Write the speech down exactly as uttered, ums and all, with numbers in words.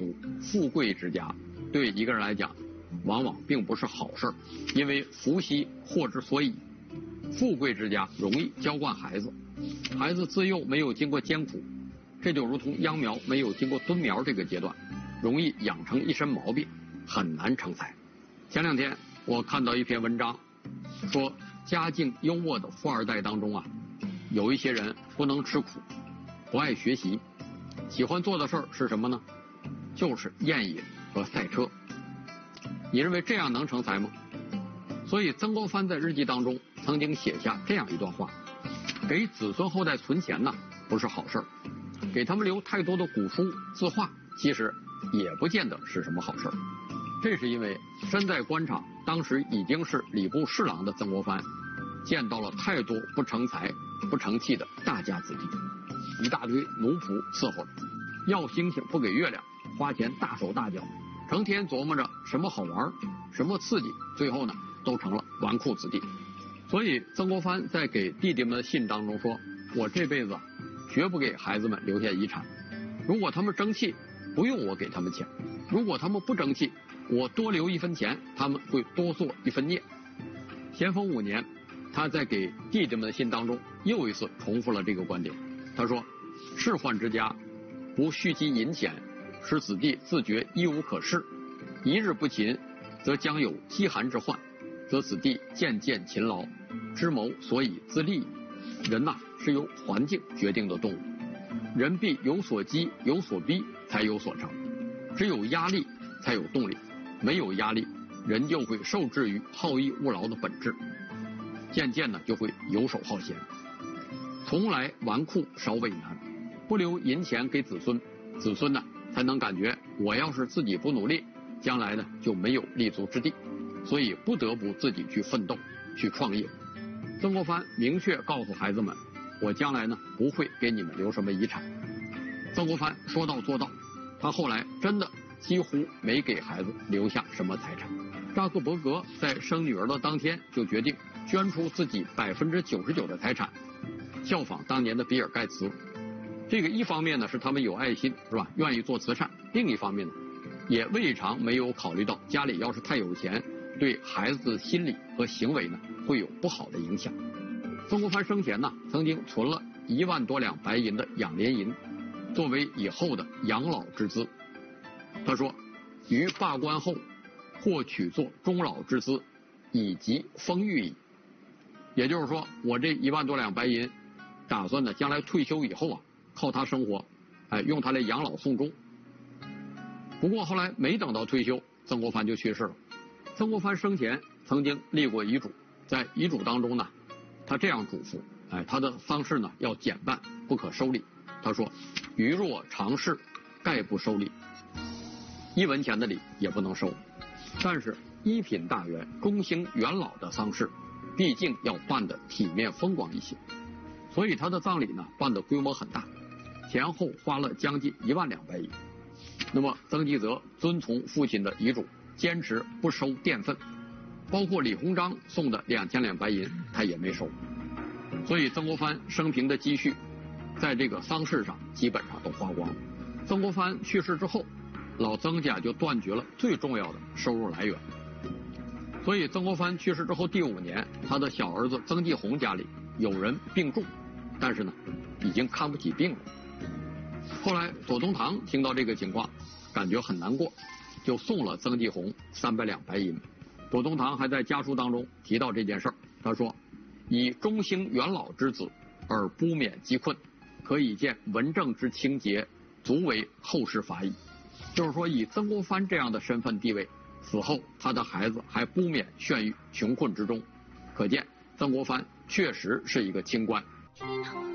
入富贵之家，对一个人来讲，往往并不是好事，因为福兮祸之所倚。富贵之家容易娇惯孩子，孩子自幼没有经过艰苦，这就如同秧苗没有经过蹲苗这个阶段，容易养成一身毛病，很难成才。前两天我看到一篇文章，说家境优渥的富二代当中啊，有一些人不能吃苦，不爱学习，喜欢做的事儿是什么呢？就是宴饮和赛车。你认为这样能成才吗？所以曾国藩在日记当中曾经写下这样一段话：给子孙后代存钱呢，不是好事儿；给他们留太多的古书字画，其实也不见得是什么好事儿。这是因为身在官场，当时已经是礼部侍郎的曾国藩，见到了太多不成才、不成器的大家子弟，一大堆奴仆伺候着，要星星不给月亮，花钱大手大脚，成天琢磨着什么好玩、什么刺激，最后呢，都成了纨绔子弟。所以曾国藩在给弟弟们的信当中说：我这辈子绝不给孩子们留下遗产，如果他们争气，不用我给他们钱；如果他们不争气，我多留一分钱，他们会多做一分孽。咸丰五年，他在给弟弟们的信当中又一次重复了这个观点。他说：仕宦之家不蓄积银钱，使子弟自觉一无可事，一日不勤，则将有饥寒之患，则子弟渐渐勤劳，知谋所以自立。人呐、啊，是由环境决定的动物，人必有所激，有所逼，才有所成。只有压力才有动力，没有压力，人就会受制于好逸恶劳的本质，渐渐的就会游手好闲。从来纨绔少为难，不留银钱给子孙，子孙呢才能感觉我要是自己不努力，将来呢就没有立足之地，所以不得不自己去奋斗，去创业。曾国藩明确告诉孩子们，我将来呢不会给你们留什么遗产。曾国藩说到做到，他后来真的几乎没给孩子留下什么财产。扎克伯格在生女儿的当天就决定捐出自己百分之九十九的财产，效仿当年的比尔盖茨。这个一方面呢是他们有爱心，是吧？愿意做慈善；另一方面呢，也未尝没有考虑到家里要是太有钱，对孩子的心理和行为呢会有不好的影响。曾国藩生前呢曾经存了一万多两白银的养廉银，作为以后的养老之资。他说：于罢官后，或取作终老之资，以及丰裕矣。也就是说，我这一万多两白银，打算呢将来退休以后啊，靠它生活，哎，用它来养老送终。不过后来没等到退休，曾国藩就去世了。曾国藩生前曾经立过遗嘱，在遗嘱当中呢，他这样嘱咐，哎，他的丧事呢要简办，不可收礼。他说：余若常事，概不收礼，一文钱的礼也不能收。但是一品大员、中兴元老的丧事，毕竟要办得体面风光一些，所以他的葬礼呢办得规模很大，前后花了将近一万两白银。那么曾纪泽遵从父亲的遗嘱，坚持不收佃俸，包括李鸿章送的两千两白银他也没收。所以曾国藩生平的积蓄在这个丧事上基本上都花光了。曾国藩去世之后，老曾家就断绝了最重要的收入来源。所以曾国藩去世之后第五年，他的小儿子曾纪红家里有人病重，但是呢已经看不起病了。后来左宗棠听到这个情况，感觉很难过，就送了曾纪红三百两白银。左宗棠还在家书当中提到这件事儿，他说：以中兴元老之子而不免疾困，可以见文正之清节，足为后世法矣。就是说，以曾国藩这样的身份地位，死后他的孩子还不免陷于穷困之中，可见曾国藩确实是一个清官。君后